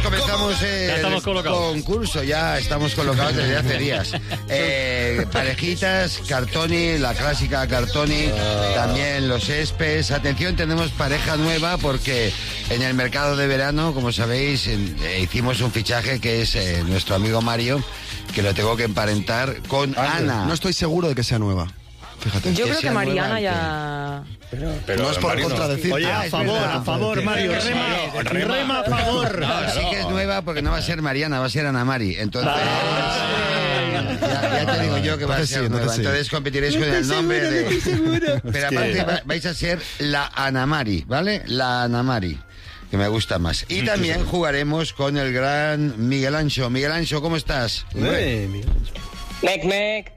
comenzamos el concurso, ya estamos colocados desde hace días. Parejitas, Cartoni, la clásica Cartoni, también los Espes. Atención, tenemos pareja nueva porque en el mercado de verano, como sabéis, hicimos un fichaje que es nuestro amigo Mario, que lo tengo que emparentar con Ana. No estoy seguro de que sea nueva. Fíjate. Yo creo que Mariana ya... Pero no es por contradecir. Oye, a favor, Mario, rema a favor. No, sí que es nueva porque no va a ser Mariana, va a ser Ana Mari. Entonces, ya te digo yo que va a ser nueva. Entonces competiréis con el nombre de... Pero aparte vais a ser la Ana Mari, ¿vale? La Ana Mari, que me gusta más. Y también jugaremos con el gran Miguel Ancho. Miguel Ancho, ¿cómo estás? Mec.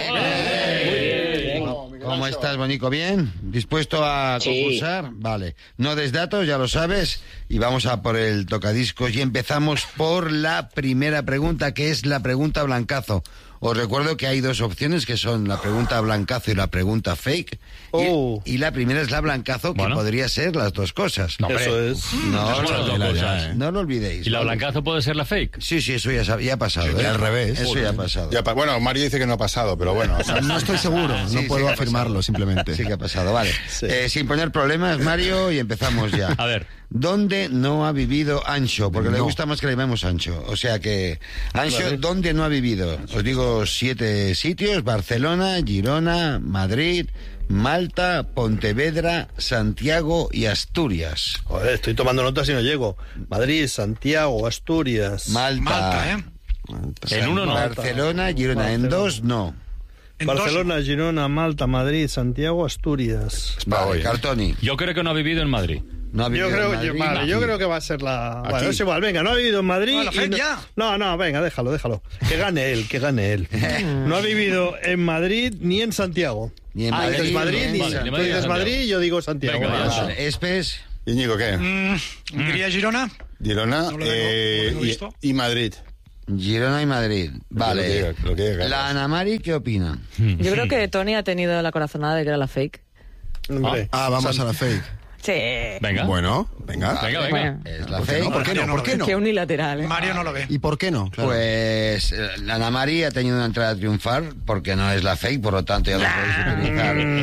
¿Cómo estás, Bonico? ¿Bien? ¿Dispuesto a concursar? Vale. No des datos, ya lo sabes. Y vamos a por el tocadiscos. Y empezamos por la primera pregunta, que es la pregunta blancazo. Os recuerdo que hay dos opciones, que son la pregunta blancazo y la pregunta fake. Y la primera es la blancazo, que podría ser las dos cosas. No, eso es. No lo olvidéis. ¿Y la blancazo puede ser la fake? Sí, eso ya ha pasado. Al revés. Eso ya ha pasado. Bueno, Mario dice que no ha pasado, pero bueno. O sea, no estoy seguro, no puedo afirmarlo simplemente. Sí que ha pasado, vale. Sí. Sin poner problemas, Mario, y empezamos ya. A ver. ¿Dónde no ha vivido Ancho? Porque le gusta más que le llamemos Ancho. O sea que, Ancho, vale. ¿Dónde no ha vivido? Os digo 7 sitios: Barcelona, Girona, Madrid, Malta, Pontevedra, Santiago y Asturias. Joder, estoy tomando notas y no llego. Madrid, Santiago, Asturias. Malta. En uno no. Barcelona, Girona. Barcelona. En dos no. Barcelona, Girona, Malta, Madrid, Santiago, Asturias. Vale, Cartoni. Yo creo que no ha vivido en Madrid. No ha vivido en Madrid. Yo creo que va a ser la... Bueno, es igual, venga, no ha vivido en Madrid... No, venga, déjalo. Que gane él. No ha vivido en Madrid ni en Santiago. Ni en Madrid. Tú dices Madrid y yo digo Santiago. Venga, vale. Espes. Íñigo, ¿qué? Diría Girona. Girona y Madrid. Girona y Madrid. Vale. Lo que diga, la Ana Mari, ¿qué opina? Yo creo que Tony ha tenido la corazonada de que era la fake. Vamos a la fake. Sí. Venga. Bueno, venga. Bueno. Es la fake. ¿Por qué no? Qué unilateral, ¿eh? Mario no lo ve. ¿Y por qué no? Claro. Pues la Ana Mari ha tenido una entrada a triunfar porque no es la fake, por lo tanto ya la podéis utilizar.